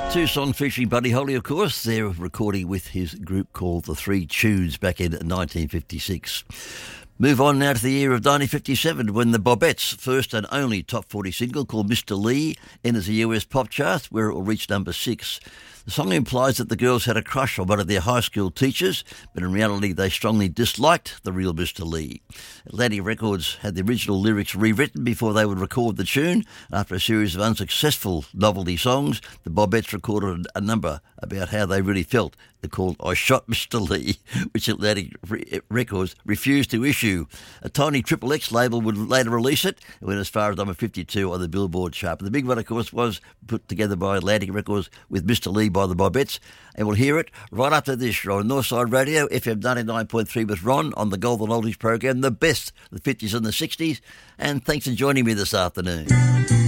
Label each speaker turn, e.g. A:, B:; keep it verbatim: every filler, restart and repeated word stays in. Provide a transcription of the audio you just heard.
A: Two songs featuring Buddy Holly, of course. They're recording with his group called The Three Tunes back in nineteen fifty-six. Move on now to the year of nineteen fifty-seven when the Bobettes' first and only top forty single called Mister Lee enters the U S pop chart where it will reach number six. The song implies that the girls had a crush on one of their high school teachers, but in reality they strongly disliked the real Mister Lee. Atlantic Records had the original lyrics rewritten before they would record the tune. After a series of unsuccessful novelty songs, the Bobettes recorded a number about how they really felt. They're called I Shot Mister Lee, which Atlantic Records refused to issue. A tiny Triple X label would later release it. It went as far as number fifty-two on the Billboard chart. But the big one, of course, was put together by Atlantic Records with Mister Lee by the Bobettes. And we'll hear it right after this. You're on Northside Radio, F M ninety-nine point three with Ron on the Golden Oldies program, the best, the fifties and the sixties. And thanks for joining me this afternoon.